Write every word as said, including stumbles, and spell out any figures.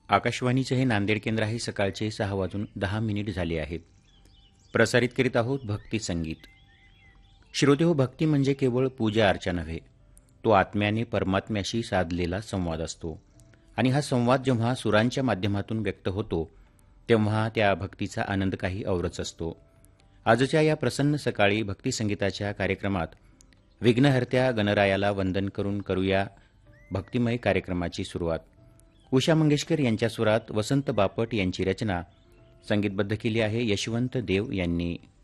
आकाशवाणीचे हे नांदेड केंद्र आहे. सकाळचे सहा वाजून दहा मिनिट झाले आहेत. प्रसारित करीत आहोत भक्ती संगीत. श्रोतेहो, भक्ती म्हणजे केवळ पूजा अर्चा नव्हे, तो आत्म्याने परमात्म्याशी साधलेला संवाद असतो. आणि हा संवाद जेव्हा सुरांच्या माध्यमातून व्यक्त होतो तेव्हा त्या भक्तीचा आनंद काही औरच असतो. आजच्या या प्रसन्न सकाळी भक्ती संगीताच्या कार्यक्रमात विघ्नहर्त्या गणरायाला वंदन करून करूया भक्तिमय कार्यक्रमाची सुरुवात. उषा मंगेशकर यांच्या सुरात वसंत बापट यांची रचना संगीतबद्ध केली आहे यशवंत देव यांनी.